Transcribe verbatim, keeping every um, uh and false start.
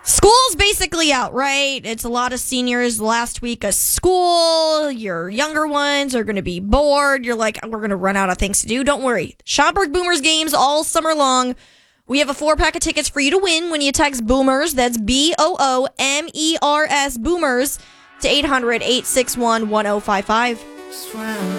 School's basically out, right? It's a lot of seniors last week of school. Your younger ones are going to be bored. You're like, we're going to run out of things to do. Don't worry. Schomburg Boomers games all summer long. We have a four-pack of tickets for you to win when you text Boomers. That's B O O M E R S, Boomers, to eight hundred, eight six one, one oh five five.